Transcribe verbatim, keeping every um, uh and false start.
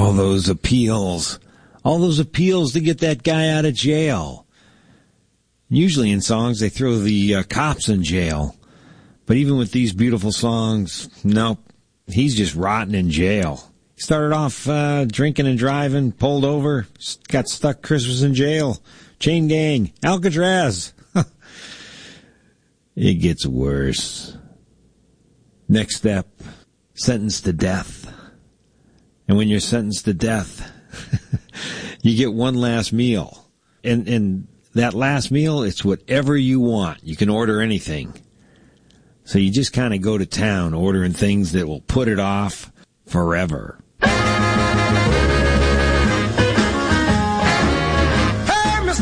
all those appeals. All those appeals to get that guy out of jail. Usually in songs, they throw the uh, cops in jail. But even with these beautiful songs, nope, he's just rotting in jail. He started off uh, drinking and driving, pulled over, got stuck Christmas in jail. Chain gang, Alcatraz. It gets worse. Next step, sentenced to death. And when you're sentenced to death, you get one last meal. And and that last meal, it's whatever you want. You can order anything. So you just kind of go to town ordering things that will put it off forever.